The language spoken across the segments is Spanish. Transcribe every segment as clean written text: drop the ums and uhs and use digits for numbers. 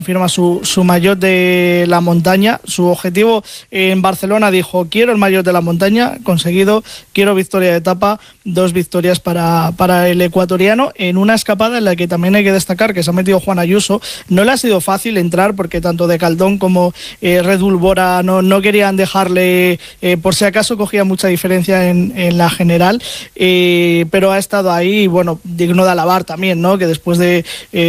firma su maillot de la montaña. Su objetivo en Barcelona dijo: quiero el maillot de la montaña, conseguido, quiero victoria de etapa, 2 victorias para el ecuatoriano, en una escapada en la que también hay que destacar que se ha metido Juan Ayuso. No le ha sido fácil entrar porque tanto De Caldón como Red Bull Bora no querían dejarle, por si acaso cogía mucha diferencia en la general, pero ha estado ahí, bueno, digno de alabar también, ¿no? Que después de,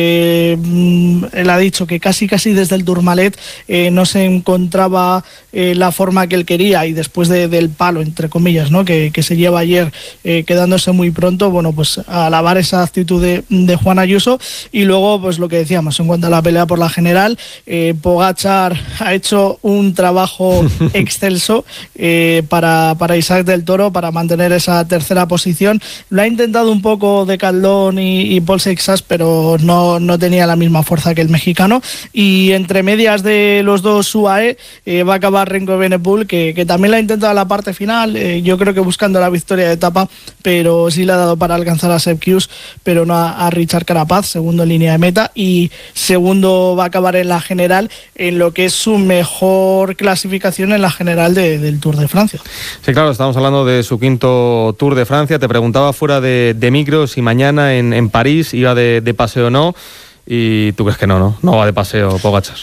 él ha dicho que casi desde el Tourmalet no se encontraba la forma que él quería, y después del palo, entre comillas, ¿no? que se lleva ayer, quedándose muy pronto, bueno, pues a alabar esa actitud de Juan Ayuso. Y luego, pues lo que decíamos, en cuanto a la pelea por la general, Pogačar ha hecho un trabajo excelso para Isaac del Toro, para mantener esa tercera posición. Lo ha intentado un poco De Caldón y Paul Seixas, pero no tenía la misma fuerza que el mexicano. Y entre medias de los dos UAE va a acabar Remco Evenepoel, que también la ha intentado a la parte final, yo creo que buscando la victoria de etapa, pero sí le ha dado para alcanzar a Sepp Kuss, pero no a Richard Carapaz, segundo en línea de meta, y segundo va a acabar en la general, en lo que es su mejor clasificación en la general del Tour de Francia. Sí, claro, estamos hablando de su quinto Tour de Francia. Te preguntaba fuera de micro si mañana en París iba de paseo o no. Y tú crees que no va de paseo Pogačar.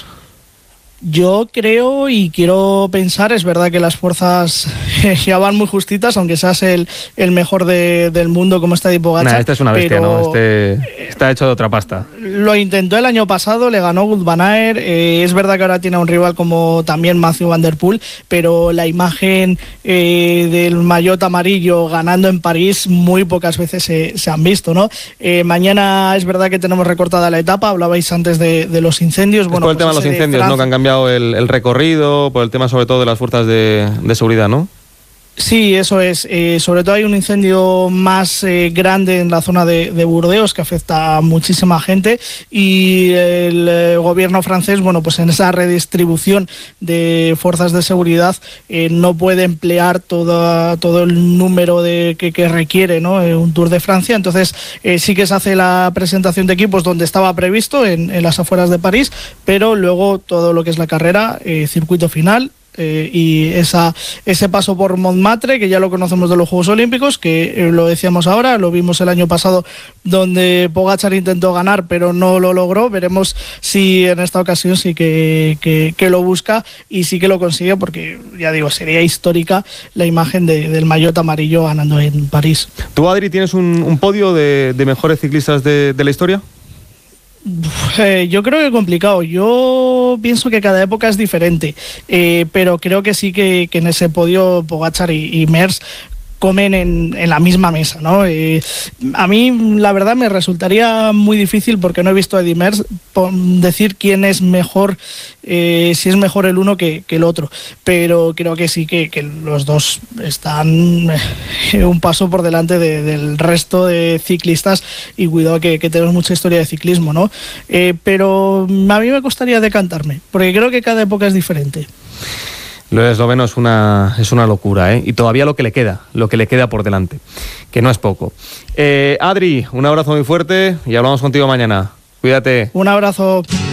Yo creo y quiero pensar, es verdad que las fuerzas ya van muy justitas, aunque seas el mejor del mundo como está Pogačar. Este es una bestia, ¿no? Este está hecho de otra pasta. Lo intentó el año pasado, le ganó Wout van Aert. Es verdad que ahora tiene a un rival como también Mathieu van der Poel, pero la imagen del maillot amarillo ganando en París muy pocas veces se han visto, ¿no? Mañana es verdad que tenemos recortada la etapa, hablabais antes de los incendios. Bueno, por el tema de los incendios, ¿no? Que han cambiado el recorrido, por el tema sobre todo de las fuerzas de seguridad, ¿no? Sí, eso es. Sobre todo hay un incendio más grande en la zona de Burdeos, que afecta a muchísima gente, y el gobierno francés, bueno, pues en esa redistribución de fuerzas de seguridad no puede emplear todo el número que requiere, ¿no? Un Tour de Francia. Entonces sí que se hace la presentación de equipos donde estaba previsto, en las afueras de París, pero luego todo lo que es la carrera, circuito final, y ese paso por Montmartre, que ya lo conocemos de los Juegos Olímpicos, que lo decíamos ahora, lo vimos el año pasado, donde Pogačar intentó ganar pero no lo logró. Veremos si en esta ocasión sí que lo busca y sí que lo consigue, porque ya digo, sería histórica la imagen del maillot amarillo ganando en París. ¿Tú, Adri, tienes un podio de mejores ciclistas de la historia? Yo creo que complicado. Yo pienso que cada época es diferente, pero creo que sí que en ese podio Pogačar y Merckx comen en la misma mesa, ¿no? A mí, la verdad, me resultaría muy difícil, porque no he visto a Eddy Merckx, decir quién es mejor, si es mejor el uno que el otro, pero creo que sí que los dos están un paso por delante del resto de ciclistas, y cuidado que tenemos mucha historia de ciclismo, ¿no? Pero a mí me costaría decantarme, porque creo que cada época es diferente. Lo esloveno es una locura, ¿eh? Y todavía lo que le queda por delante, que no es poco. Adri, un abrazo muy fuerte y hablamos contigo mañana. Cuídate. Un abrazo.